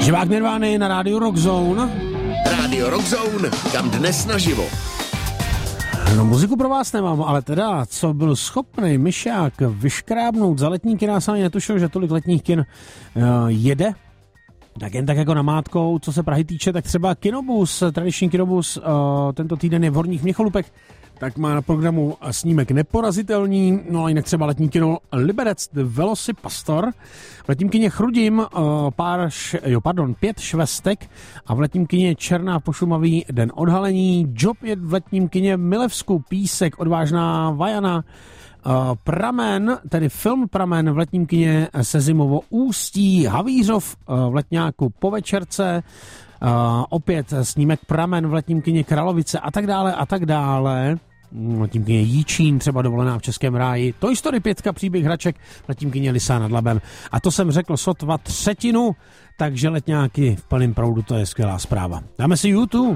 Živák Nirvány na rádiu Rockzone. Rádio Rockzone, kam dnes naživo. No, muziku pro vás nemám, ale teda, co byl schopný Myšák vyškrábnout za letní kina, já jsem ani netušil, že tolik letních kin jede. Tak jen tak jako namátkou, co se Prahy týče, tak třeba Kinobus, tradiční Kinobus, tento týden je v Horních Měcholupech, tak má na programu snímek Neporazitelní, no a jinak třeba letní kino Liberec The Velocipastor, v letním kině Chrudim 5 švestek a v letním kině Černá Pošumavý Den odhalení, Job je v letním kině Milevsku, Písek, Odvážná Vajana, Pramen, tedy film Pramen v letním kině Sezimovo Ústí, Havířov v letňáku Po večerce, opět snímek Pramen v letním kině Kralovice a tak dále a tak dále. V letním kině Jíčín, třeba Dovolená v Českém ráji, Toy Story 5, Příběh hraček, v letním kině Lysá nad Labem. A to jsem řekl sotva třetinu, takže letňáky v plném proudu, to je skvělá zpráva. Dáme si YouTube.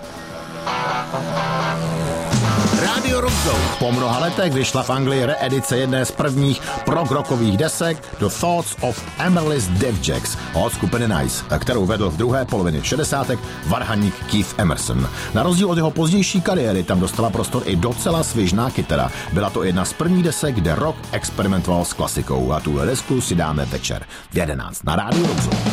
Rádio Rockzone. Po mnoha letech vyšla v Anglii reedice jedné z prvních prog-rockových desek The Thoughts of Amaryllis Devjacks od skupiny Nice, kterou vedl v druhé polovině 60. varhaník Keith Emerson. Na rozdíl od jeho pozdější kariéry tam dostala prostor i docela svižná kytara. Byla to jedna z prvních desek, kde rock experimentoval s klasikou a tuhle desku si dáme večer v 11 na Rádiu Rockzone.